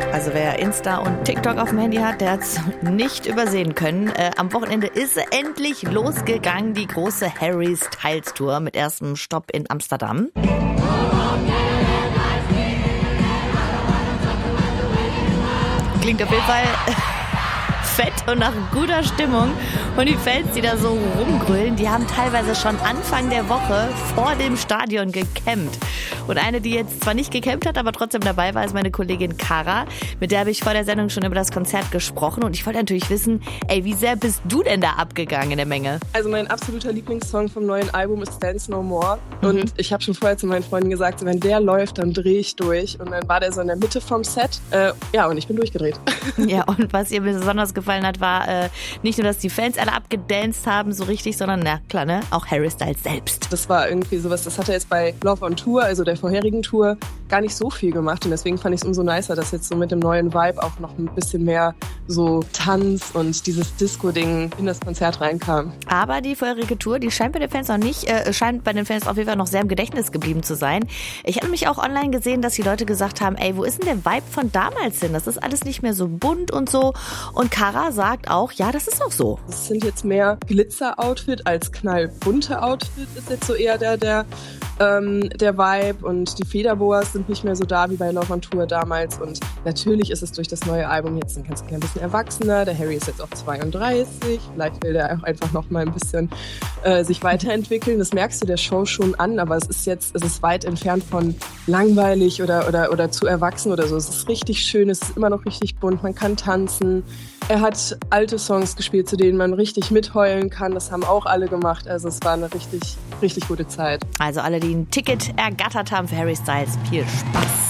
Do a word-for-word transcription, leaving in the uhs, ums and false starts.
Also wer Insta und TikTok auf dem Handy hat, der hat es nicht übersehen können. Äh, am Wochenende ist endlich losgegangen, die große Harry Styles Tour mit erstem Stopp in Amsterdam. Klingt auf jeden Fall fett und nach guter Stimmung. Und die Fans, die da so rumgrölen, die haben teilweise schon Anfang der Woche vor dem Stadion gecampt. Und eine, die jetzt zwar nicht gecampt hat, aber trotzdem dabei war, ist meine Kollegin Cara. Mit der habe ich vor der Sendung schon über das Konzert gesprochen. Und ich wollte natürlich wissen, ey, wie sehr bist du denn da abgegangen in der Menge? Also mein absoluter Lieblingssong vom neuen Album ist Dance No More. Mhm. Und ich habe schon vorher zu meinen Freunden gesagt, so, wenn der läuft, dann drehe ich durch. Und dann war der so in der Mitte vom Set. Äh, ja, und ich bin durchgedreht. Ja, und was ihr besonders gefallen hat, war äh, nicht nur, dass die Fans alle abgedanced haben, so richtig, sondern, na klar, ne, auch Harry Styles selbst. Das war irgendwie sowas, das hat er jetzt bei Love on Tour, also der vorherigen Tour, gar nicht so viel gemacht. Und deswegen fand ich es umso nicer, dass jetzt so mit dem neuen Vibe auch noch ein bisschen mehr so Tanz und dieses Disco-Ding in das Konzert reinkam. Aber die vorherige Tour, die scheint bei den Fans noch nicht, äh, scheint bei den Fans auf jeden Fall noch sehr im Gedächtnis geblieben zu sein. Ich habe nämlich auch online gesehen, dass die Leute gesagt haben, ey, wo ist denn der Vibe von damals hin? Das ist alles nicht mehr so bunt und so. Und Cara sagt auch, ja, das ist auch so. Es sind jetzt mehr Glitzer-Outfit als knallbunte Outfit, ist jetzt so eher der, der, ähm, der Vibe. Und die Federboas sind nicht mehr so da wie bei Love on Tour damals. Und natürlich ist es durch das neue Album jetzt ein ganz klein bisschen erwachsener. Der Harry ist jetzt auch zweiunddreißig. Vielleicht will der auch einfach noch mal ein bisschen äh, sich weiterentwickeln. Das merkst du der Show schon an, aber es ist jetzt, es ist weit entfernt von langweilig oder, oder, oder zu erwachsen oder so. Es ist richtig schön, es ist immer noch richtig bunt, man kann tanzen. Er hat alte Songs gespielt, zu denen man richtig mitheulen kann. Das haben auch alle gemacht. Also es war eine richtig, richtig gute Zeit. Also alle, die ein Ticket ergattert haben für Harry Styles, viel Spaß.